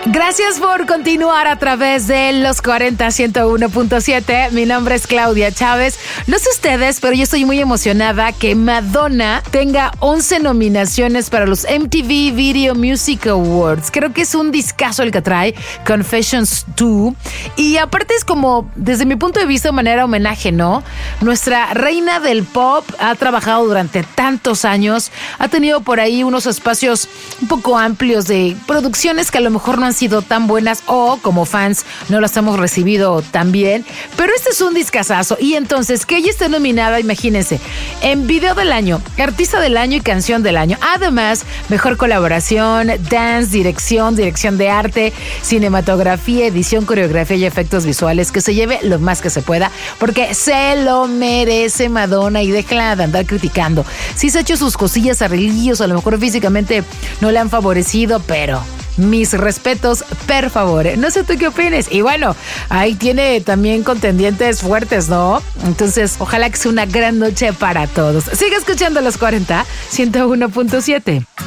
Gracias por continuar a través de los 40 101.7. Mi nombre es Claudia Chávez. No sé ustedes, pero yo estoy muy emocionada que Madonna tenga 11 nominaciones para los MTV Video Music Awards. Creo que es un discazo el que trae, Confessions 2. Y aparte es como, desde mi punto de vista, de manera homenaje, ¿no? Nuestra reina del pop ha trabajado durante tantos años, ha tenido por ahí unos espacios un poco amplios de producciones que a lo mejor no han sido tan buenas o como fans no las hemos recibido tan bien, pero este es un discazazo. Y entonces que ella esté nominada, imagínense, en video del año, artista del año y canción del año, además mejor colaboración, dance, dirección de arte, cinematografía, edición, coreografía y efectos visuales, que se lleve lo más que se pueda, porque se lo merece Madonna. Y déjala de andar criticando. Sí se ha hecho sus cosillas, arreglillos, a lo mejor físicamente no le han favorecido, pero mis respetos, per favor. No sé tú qué opines. Y bueno, ahí tiene también contendientes fuertes, ¿no? Entonces, ojalá que sea una gran noche para todos. Sigue escuchando los 40 101.7.